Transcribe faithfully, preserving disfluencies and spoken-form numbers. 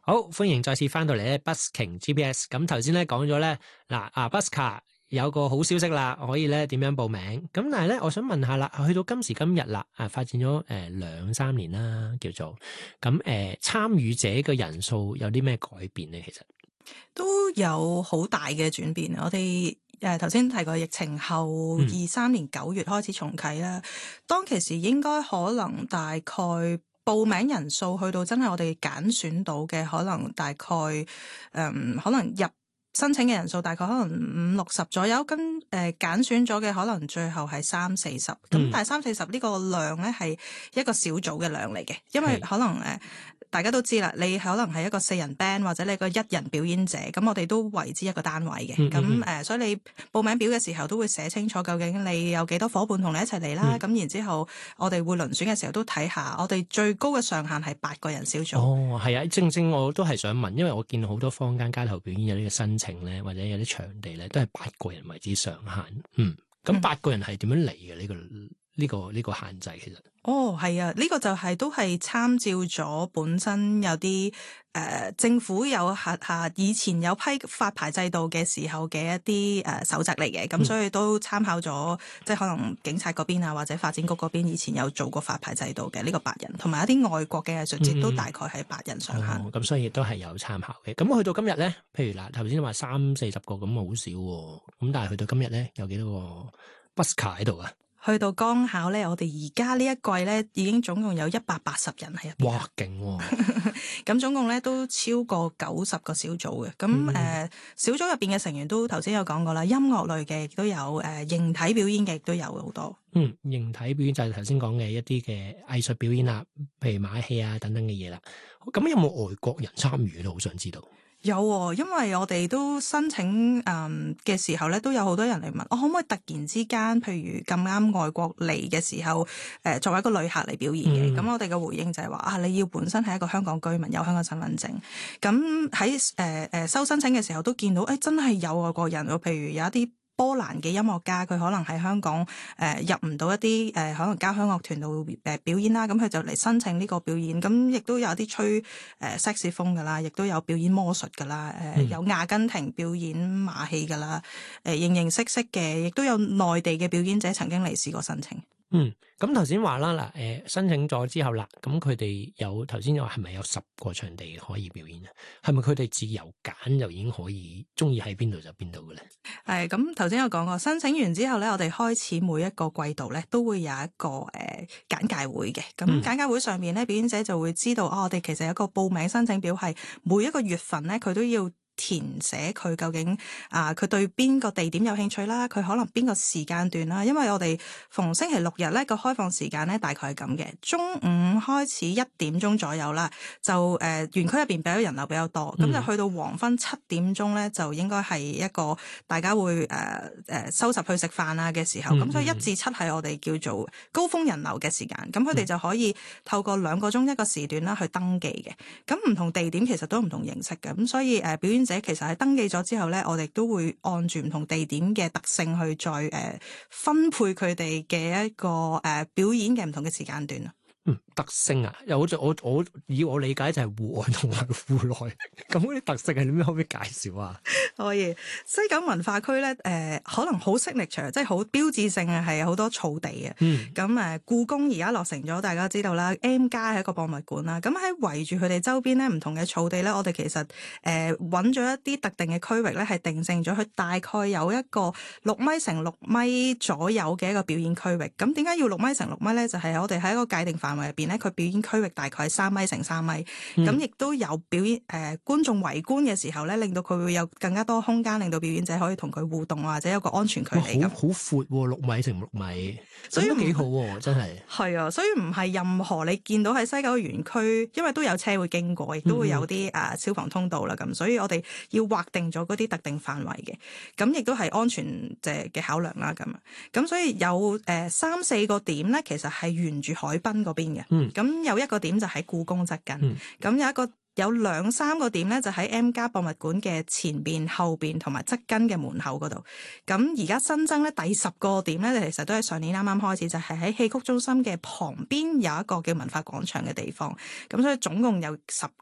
好，歡迎再次翻到嚟咧 Busking G P S。咁頭先咧講咗咧，嗱啊 Busker 有個好消息啦，可以咧點樣報名？咁但係咧，我想問下啦，去到今時今日啦，啊發展咗誒兩三年啦，叫做咁誒參與者嘅人數有啲咩改變咧？其實都有好大嘅轉變。我哋誒頭先提過疫情後二三年九月開始重啟啦，嗯、當其時應該可能大概。報名人數去到真係我哋揀選到嘅，可能大概誒、嗯，可能入申請嘅人數大概可能五六十左右，咁誒揀選咗嘅可能最後係三四十，咁、嗯、但係三四十呢個量咧係一個小組嘅量嚟嘅，因為可能誒。是大家都知啦，你可能係一個四人 band 或者你個一人表演者，咁我哋都為之一個單位嘅。咁誒、嗯嗯呃，所以你報名表嘅時候都會寫清楚，究竟你有幾多伙伴同你一齊嚟啦。咁、嗯、然之後，我哋會輪選嘅時候都睇下，我哋最高嘅上限係八個人小組。哦，係啊，正正我都係想問，因為我見到好多坊間街頭表演有呢個申請咧，或者有啲場地咧，都係八個人為之上限。嗯，咁八個人係點樣嚟嘅呢個呢、呢個呢、呢個限制其實？哦，係啊，呢、這個就係、是、都係參照咗本身有啲誒、呃、政府有下下以前有批發牌制度嘅時候嘅一啲誒、呃、守則嚟嘅，咁、嗯、所以都參考咗即係可能警察嗰邊啊或者發展局嗰邊以前有做過發牌制度嘅呢、這個八人，同埋一啲外國嘅藝術節都大概係八人上限。咁、嗯哦、所以都係有參考嘅。咁去到今日咧，譬如嗱頭先話三四十個咁好少喎，咁但係去到今日咧有幾多個 busker 喺度啊？ 去到剛巧咧，我哋而家呢一季咧已經總共有一百八十人喺入邊。 哇，勁喎！ 咁總共咧都超過九十個小組嘅。咁誒、嗯呃、小組入邊嘅成員都頭先有講過啦，音樂類嘅亦都有，誒、呃、形體表演嘅亦都有好多。 嗯，形體表演就係頭先講嘅一啲嘅藝術表演啊，譬如馬戲啊等等嘅嘢啦。咁有冇外國人參與咧？好想知道。 有、哦，因為我哋都申請誒嘅、嗯、時候咧，都有好多人嚟問，我、哦、可唔可以突然之間，譬如咁啱外國嚟嘅時候，誒、呃、作為一個旅客嚟表演嘅。咁、嗯、我哋嘅回應就係話啊，你要本身係一個香港居民，有香港身份證。咁喺誒誒收申請嘅時候，都見到誒、哎、真係有外國人，譬如有一啲波蘭嘅音樂家，佢可能喺香港誒、呃、入唔到一啲誒、呃、可能交響樂團度誒表演啦，咁佢就嚟申請呢個表演，咁亦都有啲吹誒薩克斯風噶啦，亦都有表演魔術噶啦，誒、呃嗯、有阿根廷表演馬戲噶啦，誒、呃、形形色色嘅，亦都有內地嘅表演者曾經嚟試過申請。 嗯，咁頭先話啦，嗱，誒，申請咗之後啦，咁佢哋有頭先話係咪有十個場地可以表演啊？係咪佢哋自由揀就已經可以中意喺邊度就邊度嘅咧？ 係，咁頭先有講過，申請完之後咧，我哋開始每一個季度咧都會有一個誒簡介會嘅。咁簡介會上面咧，表演者就會知道，嗯、哦，我哋其實有一個報名申請表，係每一個月份咧，佢都要填寫佢究竟啊，佢對邊個地點有興趣啦，佢可能邊個時間段啦，因為我哋逢星期六日咧個開放時間咧大概係咁嘅，中午開始一點鐘左右啦，就誒、呃、園區入邊比較人流比較多，咁、嗯、就去到黃昏七點鐘咧就應該係一個大家會誒誒、呃呃、收拾去食飯啊嘅時候，咁、嗯、所以一至七係我哋叫做高峰人流嘅時間，咁佢哋就可以透過兩個鐘一個時段啦去登記嘅，咁唔同地點其實都唔同形式嘅，咁所以誒、呃、表演者其實喺登記咗之後咧，我哋都會按住唔同地點嘅特性去再誒、呃、分配佢哋嘅一個誒、呃、表演嘅唔同嘅時間段。 嗯，特性啊，又好似我我以我理解就係戶外同埋戶內，咁嗰啲特性係點樣？可唔可以介紹啊？ 可以，西九文化區咧，誒、呃，可能好 signature，即係好標誌性嘅係好多草地嘅。嗯。咁誒、呃，故宮而家落成咗，大家知道啦 ，M+ 係一個博物館啦。咁喺圍住佢哋周邊咧，唔同嘅草地咧，我哋其實誒揾咗一啲特定嘅區域咧，係定性咗佢大概有一個六米乘六米左右嘅一個表演區域。咁點解要六米乘六米咧？就係、是、我哋喺一個界定範圍入邊咧，佢表演區域大概係三米乘三米，咁亦、嗯、都有表演誒、呃、觀眾圍觀嘅時候咧，令到佢會有更加多空間，令到表演者可以同佢互動或者有個安全距離咁。好好闊喎，六米乘六米，所以都幾好喎，真係。係啊，所以唔係任何你見到喺西九園區，因為都有車會經過，亦都會有啲誒、呃、消防通道啦咁，所以我哋要劃定咗嗰啲特定範圍嘅，咁亦都係安全嘅嘅考量啦咁。咁所以有誒、呃、三四個點咧，其實係沿住海濱嗰邊嘅。嗯，咁有一個點就喺故宮側近，咁、嗯、有一個有兩三個點咧，就喺 M+ 博物館嘅前邊、後邊同埋側跟嘅門口嗰度。咁而家新增咧第十個點咧，其實都係上年啱啱開始，就係喺戲曲中心嘅旁邊有一個叫文化廣場嘅地方。咁所以總共有十